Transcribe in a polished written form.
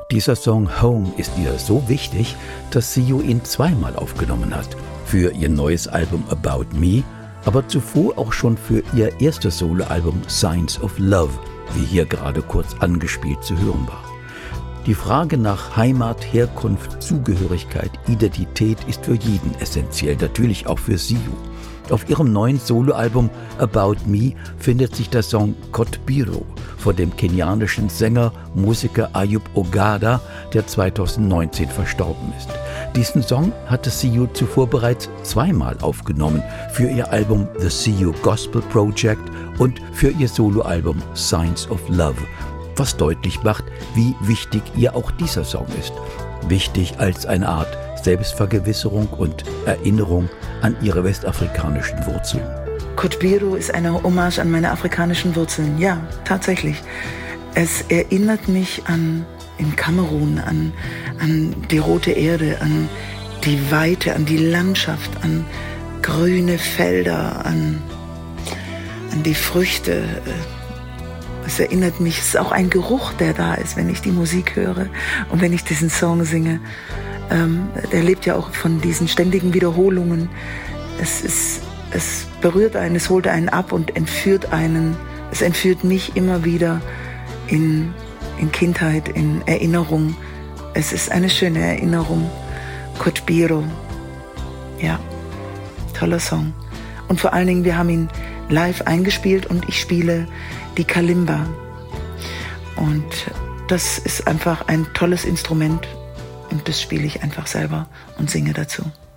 Dieser Song Home ist ihr so wichtig, dass Siu ihn zweimal aufgenommen hat. Für ihr neues Album About Me, aber zuvor auch schon für ihr erstes Soloalbum Signs of Love, wie hier gerade kurz angespielt zu hören war. Die Frage nach Heimat, Herkunft, Zugehörigkeit, Identität ist für jeden essentiell, natürlich auch für Siu. Auf ihrem neuen Soloalbum About Me findet sich der Song Kotbiro von dem kenianischen Sänger, Musiker Ayub Ogada, der 2019 verstorben ist. Diesen Song hatte Siu zuvor bereits zweimal aufgenommen, für ihr Album The Siu Gospel Project und für ihr Soloalbum Signs of Love, was deutlich macht, wie wichtig ihr auch dieser Song ist. Wichtig als eine Art Selbstvergewisserung und Erinnerung an ihre westafrikanischen Wurzeln. Kotbiro ist eine Hommage an meine afrikanischen Wurzeln. Ja, tatsächlich. Es erinnert mich an in Kamerun, an die rote Erde, an die Weite, an die Landschaft, an grüne Felder, an die Früchte. Es erinnert mich, es ist auch ein Geruch, der da ist, wenn ich die Musik höre und wenn ich diesen Song singe. Der lebt ja auch von diesen ständigen Wiederholungen. Es berührt einen, es holt einen ab und entführt einen. Es entführt mich immer wieder in Kindheit, in Erinnerung. Es ist eine schöne Erinnerung. Kotbiro. Ja, toller Song. Und vor allen Dingen, wir haben ihn live eingespielt und ich spiele die Kalimba. Und das ist einfach ein tolles Instrument und das spiele ich einfach selber und singe dazu.